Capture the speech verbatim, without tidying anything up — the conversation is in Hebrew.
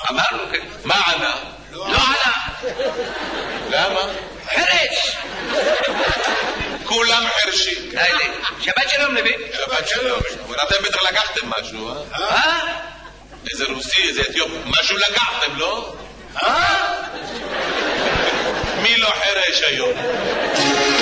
אמרנו, כן. מה ענה? לא ענה. למה? חרש. כולם חרשים. שבת שלום, נביא. שבת שלום. אבל אתם בטח לקחתם משהו, אה? אה? איזה רוסי, איזה אתיופי, משהו לקחתם, לא? אה? מי לא חרש היום?